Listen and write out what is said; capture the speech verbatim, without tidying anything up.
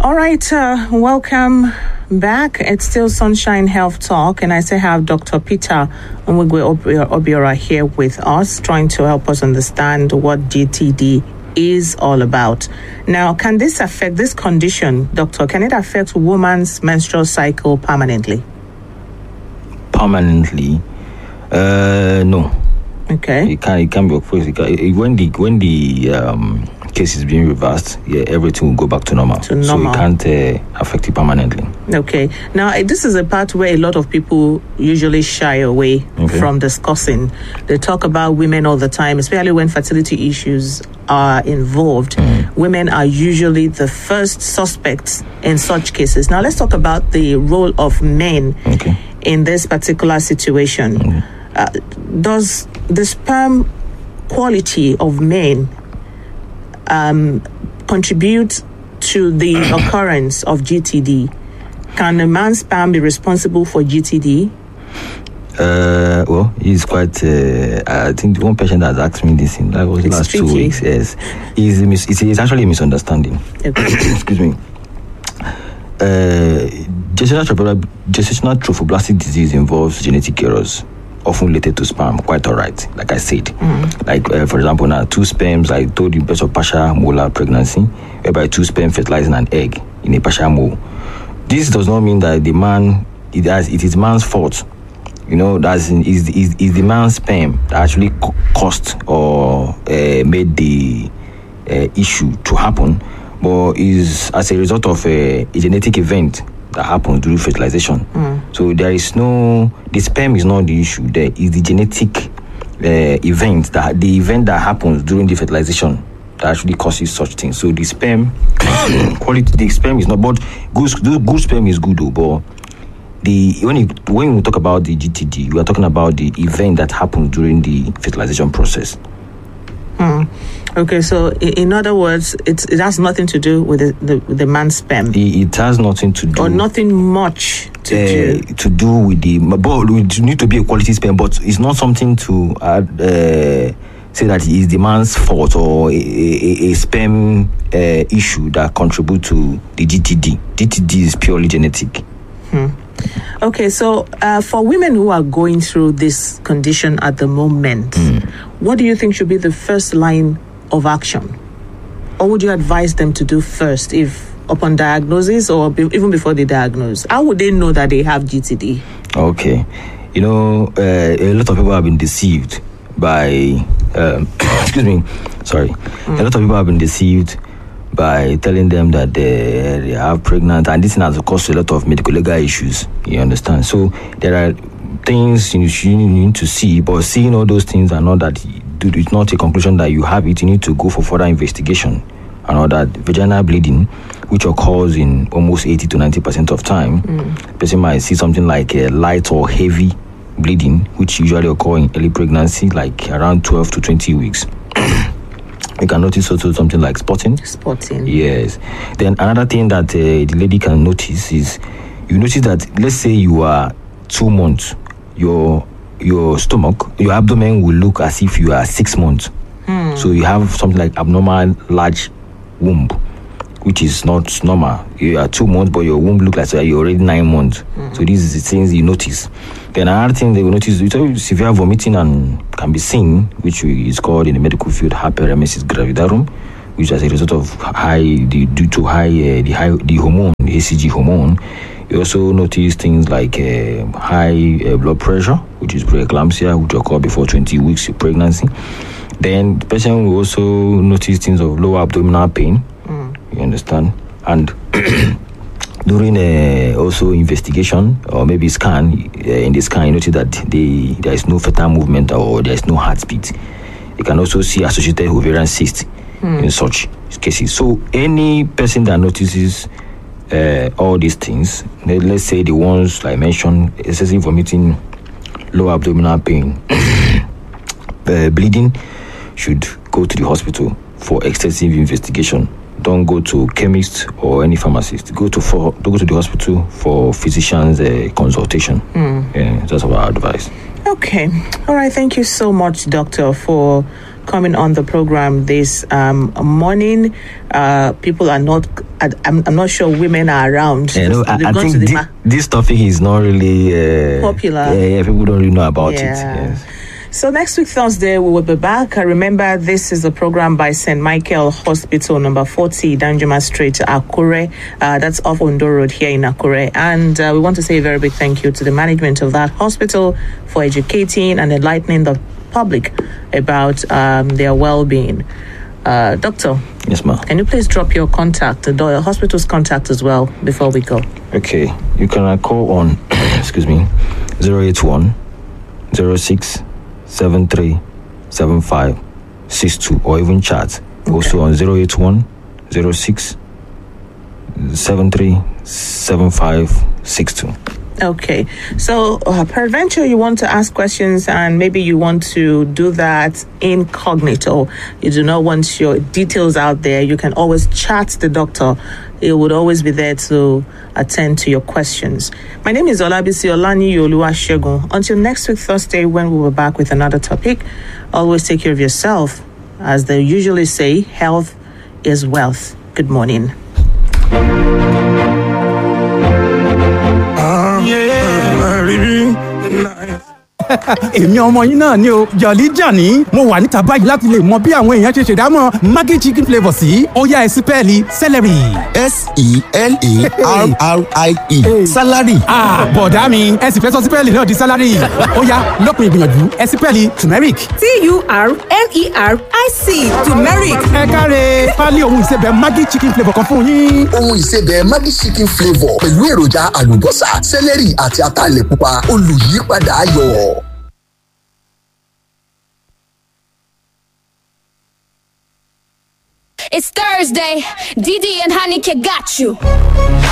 All right, uh, welcome back. It's still Sunshine Health Talk, and I still have Doctor Peter Nwigwe Obiora here with us, trying to help us understand what G T D is all about. Now, can this affect this condition, doctor? Can it affect woman's menstrual cycle permanently? Permanently? Uh, no. Okay. It can. It can be. It can, when the when the um, case is being reversed, yeah, everything will go back to normal. To normal. So it can't uh, affect it permanently. Okay. Now, this is a part where a lot of people usually shy away okay. from discussing. They talk about women all the time, especially when fertility issues are involved. Mm. Women are usually the first suspects in such cases. Now, let's talk about the role of men okay. in this particular situation. Mm. Uh, does the sperm quality of men um, contribute to the occurrence of G T D? Can a man's sperm be responsible for G T D? Uh, well, it's quite. Uh, I think one patient has asked me this in that was the last tricky. two weeks. Yes, it's, mis- it's, it's actually a misunderstanding. Okay. Excuse me. Uh, gestational, gestational trophoblastic disease involves genetic errors, often related to sperm. Quite all right, like I said. Mm-hmm. Like uh, for example, now two sperms. I told you in case of partial molar pregnancy, whereby two sperm fertilizing an egg in a partial mole. This does not mean that the man it has it is man's fault. You know, that's is is is the man's sperm that actually caused or uh, made the uh, issue to happen, but is as a result of a, a genetic event that happens during fertilization. Mm. So there is no the sperm is not the issue. There is the genetic uh, event that the event that happens during the fertilization that actually causes such things. So the sperm quality, the sperm is not. But good good sperm is good though, but. The, when you when we talk about the G T D, we are talking about the event that happens during the fertilization process. Hmm. Okay, so in other words, it's, it has nothing to do with the, the, the man's sperm. It, it has nothing to do, or nothing much to uh, do to do with the. But it need to be a quality sperm, but it's not something to add. Uh, say that it is the man's fault or a, a, a sperm uh, issue that contribute to the G T D. G T D is purely genetic. Hmm. Okay, so uh, for women who are going through this condition at the moment, mm. what do you think should be the first line of action? Or would you advise them to do first if upon diagnosis or be, even before they diagnose? How would they know that they have G T D? Okay. You know, uh, a lot of people have been deceived by, um, excuse me, sorry. Mm. A lot of people have been deceived by telling them that they, they are pregnant, and this has caused a lot of medical legal issues. You understand? So there are things you need to see, but seeing all those things are not that it's not a conclusion that you have it. You need to go for further investigation and all that. Vaginal bleeding, which occurs in almost eighty to ninety percent of time, mm. person might see something like a light or heavy bleeding, which usually occur in early pregnancy, like around twelve to twenty weeks. You can notice also something like spotting. Spotting. Yes. Then another thing that uh, the lady can notice is, you notice that, let's say you are two months, your your stomach, your abdomen will look as if you are six months. Hmm. So you have something like abnormal large womb, which is not normal. You are two months, but your womb looks like so you're already nine months. Hmm. So these are the things you notice. Then another thing they will notice is severe vomiting and can be seen, which is called in the medical field hyperemesis gravidarum, which is a result of high the, due to high uh, the high the hormone, the A C G hormone. You also notice things like uh, high uh, blood pressure, which is preeclampsia, which occur before twenty weeks of pregnancy. Then the patient will also notice things of lower abdominal pain. Mm. You understand? And during uh, also investigation or maybe scan, uh, in the scan you notice that the, there is no fetal movement or there is no heartbeat. You can also see associated ovarian cyst mm. in such cases. So any person that notices uh, all these things, let's say the ones like I mentioned, excessive vomiting, low abdominal pain, uh, bleeding, should go to the hospital for extensive investigation. Don't go to chemist or any pharmacist. Go to for go to the hospital for physician's uh, consultation. Mm. Yeah, that's our advice. Okay, all right. Thank you so much, doctor, for coming on the program this um, morning. Uh, people are not I, I'm, I'm not sure women are around. Yeah, no, I, I think thi- ma- this topic is not really uh, popular. Yeah, yeah, people don't really know about yeah. it. Yes. So next week, Thursday, we will be back. I remember this is a program by Saint Michael Hospital, number forty, Danjuma Street, Akure. Uh, that's off Ondo Road here in Akure. And uh, we want to say a very big thank you to the management of that hospital for educating and enlightening the public about um, their well-being. Uh, doctor. Yes, ma'am. Can you please drop your contact, the hospital's contact as well, before we go? Okay. You can call on, excuse me, zero eight one zero six seven three seven five six two, or even chat okay. also on zero eight one zero six seven three seven five six two. Okay, so uh, peradventure you want to ask questions and maybe you want to do that incognito. You do not want your details out there. You can always chat the doctor. He would always be there to attend to your questions. My name is Olabisi Olani Oluwasegun. Until next week, Thursday, when we will be back with another topic, always take care of yourself. As they usually say, health is wealth. Good morning. èmi ọmọ yín náà ni o Jolly Johnny mo wà níta báyìí láti lè mọ bí àwọn èèyàn ṣe ṣèdámọ̀ Maggi chicken flavour sí ó yá ẹ sí pẹ́ẹ́lí celery. S E L A R R I E salary. ah bọ̀dá mi ẹ sì fẹ́ sọ sí pẹ́ẹ́lì náà di salary ó yá lópin ìgbìyànjú ẹ sí pẹ́ẹ́lì turmeric. T U R M E R I C turmeric. ẹ káre pálí ohun ìsebẹ̀ Maggi chicken flavour kan fún yín. ohun ìsebẹ̀ Maggi chicken flavour pẹ̀lú èròjà àlùbọ́sà celery àti ataalẹ̀ pupa olùyípadà ayọ̀. It's Thursday, Didi and Hanike got you.